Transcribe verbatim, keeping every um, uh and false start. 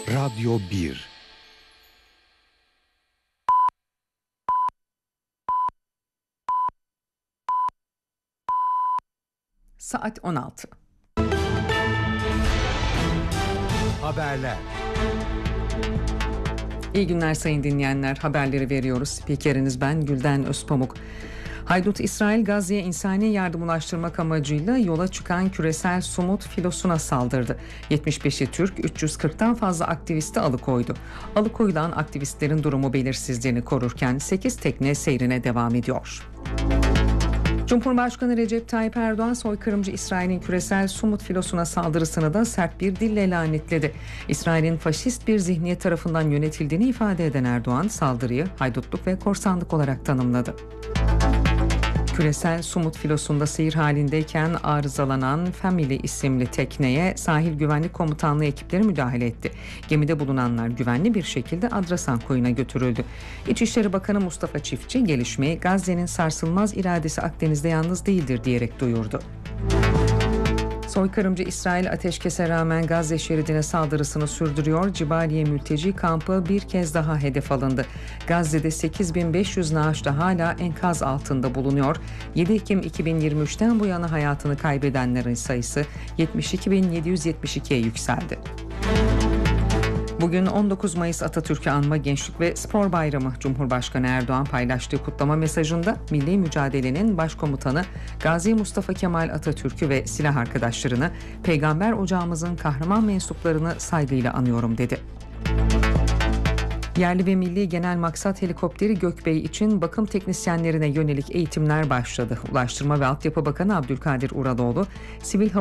Radyo bir. Saat on altı. Haberler. İyi günler sayın dinleyenler. Haberleri veriyoruz. Spikeriniz ben Gülden Özpamuk. Haydut İsrail Gazze'ye insani yardım ulaştırmak amacıyla yola çıkan küresel Sumut filosuna saldırdı. yetmiş beşi Türk, üç yüz kırktan fazla aktivisti alıkoydu. Alıkoyulan aktivistlerin durumu belirsizliğini korurken sekiz tekne seyrine devam ediyor. Cumhurbaşkanı Recep Tayyip Erdoğan soykırımcı İsrail'in küresel Sumut filosuna saldırısını da sert bir dille lanetledi. İsrail'in faşist bir zihniyet tarafından yönetildiğini ifade eden Erdoğan saldırıyı haydutluk ve korsanlık olarak tanımladı. Küresel Sumut filosunda seyir halindeyken arızalanan Family isimli tekneye sahil güvenlik komutanlığı ekipleri müdahale etti. Gemide bulunanlar güvenli bir şekilde Adrasan koyuna götürüldü. İçişleri Bakanı Mustafa Çiftçi gelişmeyi Gazze'nin sarsılmaz iradesi Akdeniz'de yalnız değildir diyerek duyurdu. Soykırımcı İsrail ateşkese rağmen Gazze şeridine saldırısını sürdürüyor. Cibaliye mülteci kampı bir kez daha hedef alındı. Gazze'de sekiz bin beş yüz naaş da hala enkaz altında bulunuyor. yedi Ekim iki bin yirmi üçten bu yana hayatını kaybedenlerin sayısı yetmiş iki bin yedi yüz yetmiş ikiye yükseldi. Bugün on dokuz Mayıs Atatürk'ü anma Gençlik ve Spor Bayramı. Cumhurbaşkanı Erdoğan paylaştığı kutlama mesajında milli mücadelenin başkomutanı Gazi Mustafa Kemal Atatürk'ü ve silah arkadaşlarını, Peygamber ocağımızın kahraman mensuplarını saygıyla anıyorum dedi. Yerli ve milli genel maksat helikopteri Gökbey için bakım teknisyenlerine yönelik eğitimler başladı. Ulaştırma ve Altyapı Bakanı Abdülkadir Uraloğlu, Sivil